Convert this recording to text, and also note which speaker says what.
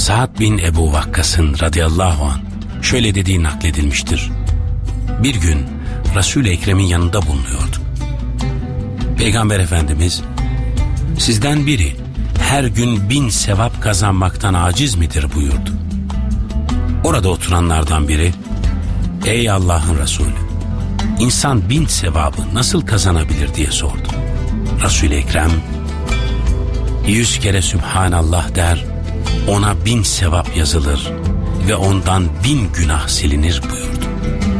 Speaker 1: Sa'd bin Ebu Vakkas'ın radıyallahu anh şöyle dediği nakledilmiştir. Bir gün Resul-i Ekrem'in yanında bulunuyordu. Peygamber Efendimiz, sizden biri her gün 1000 sevap kazanmaktan aciz midir buyurdu. Orada oturanlardan biri, ey Allah'ın Resulü, insan 1000 sevabı nasıl kazanabilir diye sordu. Resul-i Ekrem, 100 kere Sübhanallah der, ona 1000 sevap yazılır ve ondan 1000 günah silinir buyurdu.